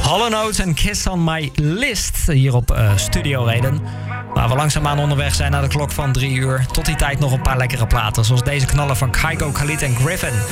Hall & Oates en Kiss on My List hier op Studio Reden. Waar we langzaamaan onderweg zijn naar de klok van 3 uur. Tot die tijd nog een paar lekkere platen. Zoals deze knaller van Kygo, Khalid en Griffin.